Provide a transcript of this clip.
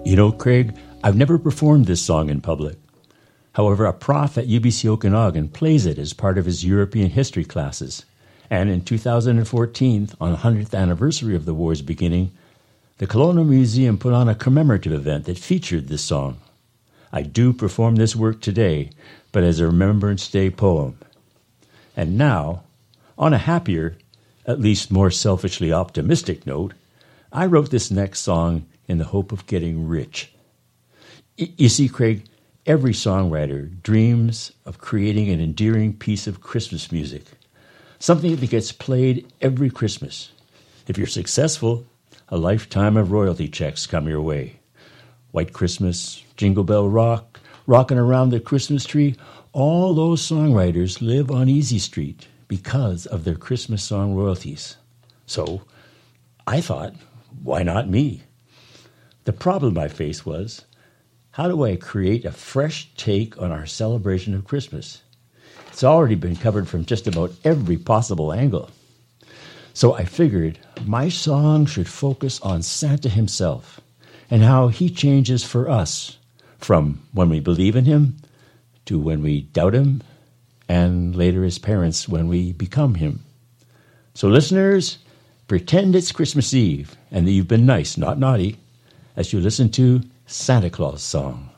You know, Craig, I've never performed this song in public. However, a prof at UBC Okanagan plays it as part of his European history classes. And in 2014, on the 100th anniversary of the war's beginning, the Kelowna Museum put on a commemorative event that featured this song. I do perform this work today, but as a Remembrance Day poem. And now, on a happier, at least more selfishly optimistic note, I wrote this next song in the hope of getting rich. You see, Craig, every songwriter dreams of creating an endearing piece of Christmas music, something that gets played every Christmas. If you're successful, a lifetime of royalty checks come your way. White Christmas, Jingle Bell Rock, Rockin' Around the Christmas Tree, all those songwriters live on Easy Street because of their Christmas song royalties. So I thought, why not me? The problem I faced was, how do I create a fresh take on our celebration of Christmas? It's already been covered from just about every possible angle. So I figured my song should focus on Santa himself and how he changes for us from when we believe in him to when we doubt him, and later as parents when we become him. So listeners, pretend it's Christmas Eve and that you've been nice, not naughty, as you listen to Santa Claus Song.